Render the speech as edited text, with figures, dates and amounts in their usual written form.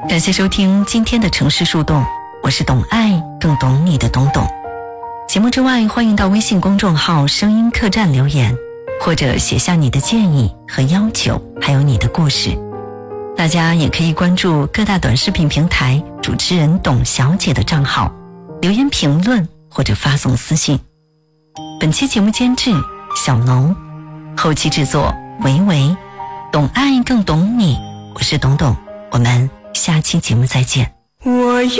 感谢收听今天的城市树洞，我是懂爱更懂你的懂懂。节目之外，欢迎到微信公众号声音客栈留言，或者写下你的建议和要求，还有你的故事。大家也可以关注各大短视频平台主持人董小姐的账号，留言评论或者发送私信。本期节目监制小楼，后期制作维维，懂爱更懂你，我是董董，我们下期节目再见。 我